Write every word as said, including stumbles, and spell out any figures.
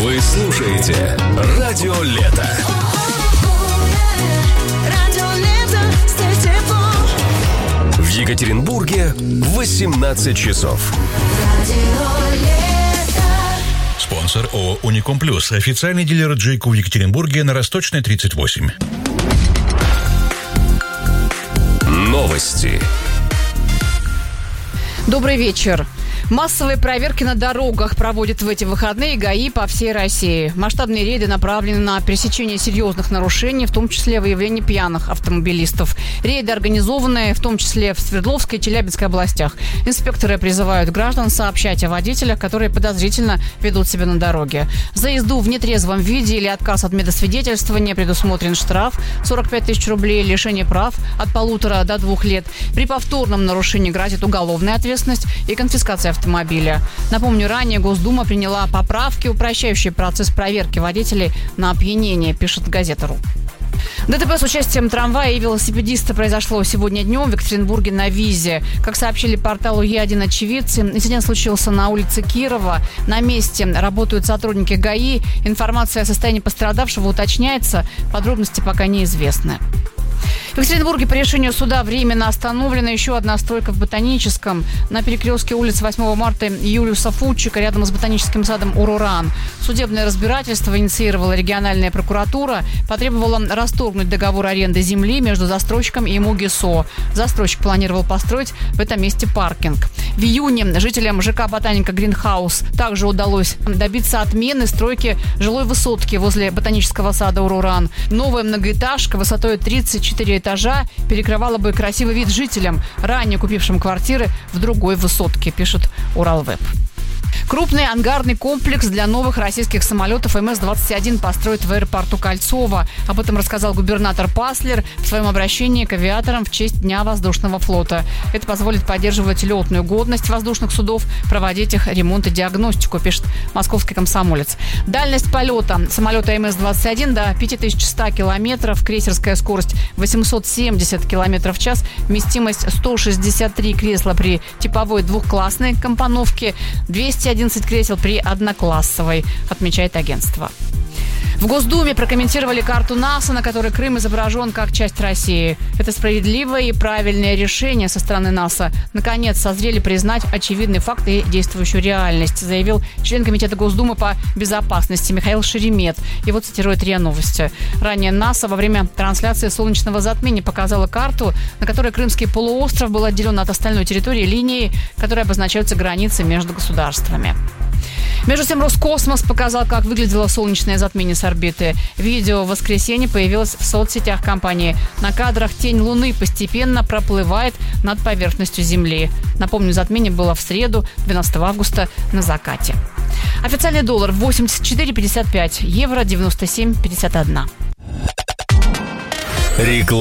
Вы слушаете Радио Лето. В Екатеринбурге восемнадцать часов. Спонсор ООО «Уником Плюс». Официальный дилер Джейко в Екатеринбурге на Росточной, тридцать восемь. Новости. Добрый вечер. Массовые проверки на дорогах проводят в эти выходные ГАИ по всей России. Масштабные рейды направлены на пресечение серьезных нарушений, в том числе выявление пьяных автомобилистов. Рейды организованы в том числе в Свердловской и Челябинской областях. Инспекторы призывают граждан сообщать о водителях, которые подозрительно ведут себя на дороге. За езду в нетрезвом виде или отказ от медосвидетельствования предусмотрен штраф сорок пять тысяч рублей, лишение прав от полутора до двух лет. При повторном нарушении грозит уголовная ответственность и конфискация автомобиля. Напомню, ранее Госдума приняла поправки, упрощающие процесс проверки водителей на опьянение, пишет газета.ру. ДТП с участием трамвая и велосипедиста произошло сегодня днем в Екатеринбурге на Визе. Как сообщили порталу Е один очевидцы, инцидент случился на улице Кирова. На месте работают сотрудники ГАИ. Информация о состоянии пострадавшего уточняется. Подробности пока неизвестны. В Екатеринбурге по решению суда временно остановлена еще одна стройка в Ботаническом. На перекрестке улиц восьмого марта Юлиуса Фудчика рядом с ботаническим садом Уруран. Судебное разбирательство инициировала региональная прокуратура. Потребовала расторгнуть договор аренды земли между застройщиком и МУГИСО. Застройщик планировал построить в этом месте паркинг. В июне жителям ЖК «Ботаника Гринхаус» также удалось добиться отмены стройки жилой высотки возле ботанического сада Уруран. Новая многоэтажка высотой тридцать четыре этажа перекрывала бы красивый вид жителям, ранее купившим квартиры в другой высотке, пишет Уралвеб. Крупный ангарный комплекс для новых российских самолетов эм эс двадцать один построят в аэропорту Кольцово. Об этом рассказал губернатор Паслер в своем обращении к авиаторам в честь Дня воздушного флота. Это позволит поддерживать летную годность воздушных судов, проводить их ремонт и диагностику, пишет московский комсомолец. Дальность полета самолета эм эс двадцать один до пять тысяч сто километров, крейсерская скорость восемьсот семьдесят километров в час, вместимость сто шестьдесят три кресла при типовой двухклассной компоновке, двести одиннадцать кресел при одноклассовой, отмечает агентство. В Госдуме прокомментировали карту НАСА, на которой Крым изображен как часть России. Это справедливое и правильное решение со стороны НАСА. Наконец, созрели признать очевидный факт и действующую реальность, заявил член Комитета Госдумы по безопасности Михаил Шеремет. Его цитирует РИА Новости. Ранее НАСА во время трансляции солнечного затмения показала карту, на которой Крымский полуостров был отделен от остальной территории линией, которой обозначаются границы между государствами. Между тем, Роскосмос показал, как выглядело солнечное затмение с орбиты. Видео в воскресенье появилось в соцсетях компании. На кадрах тень Луны постепенно проплывает над поверхностью Земли. Напомню, затмение было в среду, двенадцатого августа, на закате. Официальный доллар восемьдесят четыре пятьдесят пять, евро девяносто семь пятьдесят один.